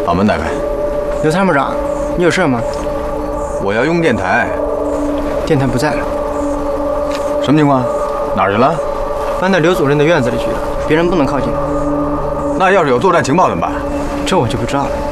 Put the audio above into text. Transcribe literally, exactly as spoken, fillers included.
把门打开。 刘参谋长，你有事吗？ 我要用电台。 电台不在了。 什么情况？哪儿去了？ 搬到刘主任的院子里去了，别人不能靠近。 那要是有作战情报怎么办？ 这我就不知道了。